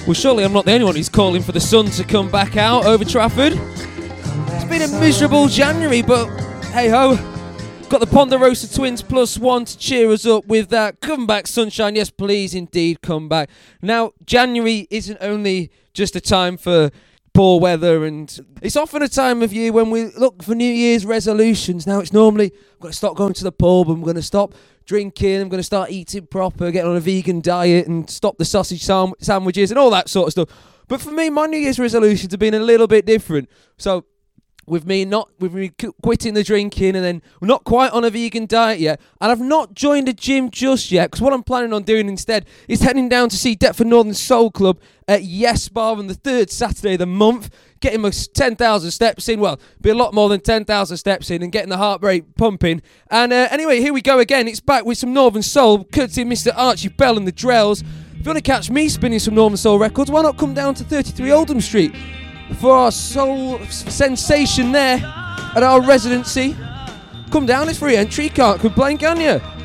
Well, surely I'm not the only one who's calling for the sun to come back out over Trafford. It's been a miserable January, but hey-ho. Got the Ponderosa Twins +1 to cheer us up with that. Come back, sunshine. Yes, please, indeed, come back. Now, January isn't only just a time for poor weather, and it's often a time of year when we look for New Year's resolutions. Now, it's normally, I'm going to stop going to the pub, I'm going to stop drinking, I'm going to start eating proper, get on a vegan diet and stop the sausage sandwiches and all that sort of stuff. But for me, my New Year's resolutions have been a little bit different. So with me quitting the drinking, and then we're not quite on a vegan diet yet, and I've not joined a gym just yet, because what I'm planning on doing instead is heading down to see Deptford Northern Soul Club at Yes Bar on the 3rd Saturday of the month, getting my 10,000 steps in. Well, be a lot more than 10,000 steps in, and getting the heart rate pumping. And anyway, here we go again. It's back with some Northern Soul, courtesy of Mr. Archie Bell and the Drells. If you want to catch me spinning some Northern Soul records, why not come down to 33 Oldham Street for our soul sensation there at our residency? Come down, it's free entry, can't complain, can you?